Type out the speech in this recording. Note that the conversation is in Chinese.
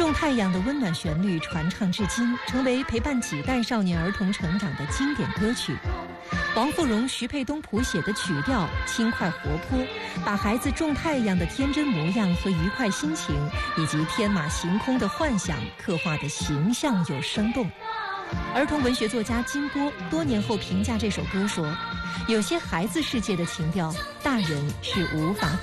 种太阳的温暖旋律传唱至今，成为陪伴几代少年儿童成长的经典歌曲。王富荣、徐沛东谱写的曲调轻快活泼，把孩子种太阳的天真模样和愉快心情，以及天马行空的幻想刻画的形象又生动。儿童文学作家金波多年后评价这首歌说，有些孩子世界的情调，大人是无法